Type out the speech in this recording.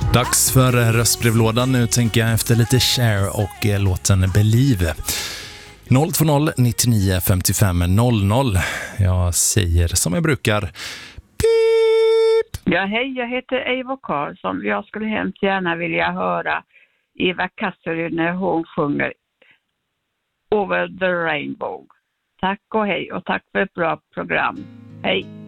Dags för röstbrevlådan nu, tänker jag, efter lite Cher och låten Believe. 020 99 55 00. Jag säger som jag brukar. Pip! Ja, hej, jag heter Eivor Karlsson. Jag skulle hemskt gärna vilja höra Eva Kasseryd när hon sjunger Over the Rainbow. Tack och hej, och tack för ett bra program. Hej!